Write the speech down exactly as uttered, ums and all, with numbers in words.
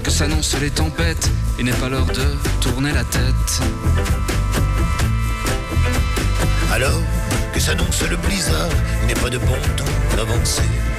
que s'annoncent les tempêtes, il n'est pas l'heure de tourner la tête. Alors que s'annonce le blizzard, il n'est pas de bon temps d'avancer.